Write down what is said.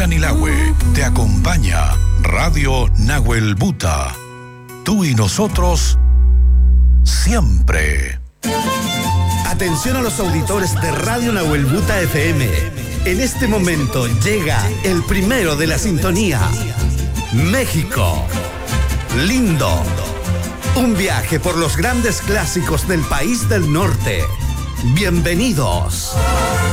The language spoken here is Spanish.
Canilahue te acompaña Radio Nahuel Buta. Tú y nosotros siempre. Atención a los auditores de Radio Nahuel Buta FM. En este momento llega el primero de la sintonía. México. Lindo. Un viaje por los grandes clásicos del país del norte. Bienvenidos.